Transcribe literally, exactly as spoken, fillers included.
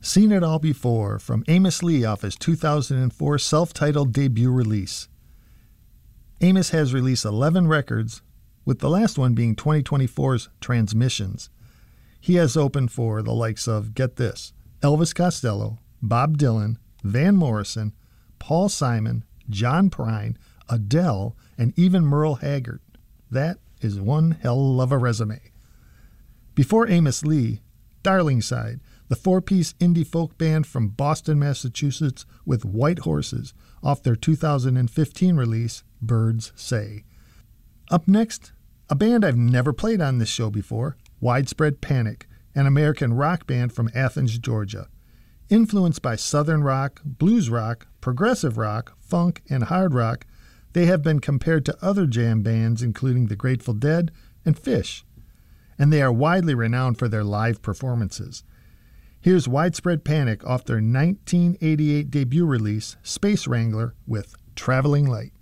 Seen It All Before from Amos Lee off his two thousand four self-titled debut release. Amos has released eleven records, with the last one being twenty twenty-four's Transmissions. He has opened for the likes of, get this, Elvis Costello, Bob Dylan, Van Morrison, Paul Simon, John Prine, Adele, and even Merle Haggard. That is one hell of a resume. Before Amos Lee, Darlingside, the four-piece indie folk band from Boston, Massachusetts with White Horses off their two thousand fifteen release, Birds Say. Up next, a band I've never played on this show before, Widespread Panic, an American rock band from Athens, Georgia. Influenced by southern rock, blues rock, progressive rock, funk, and hard rock, they have been compared to other jam bands including the Grateful Dead and Phish, and they are widely renowned for their live performances. Here's Widespread Panic off their nineteen eighty-eight debut release, Space Wrangler, with Traveling Light.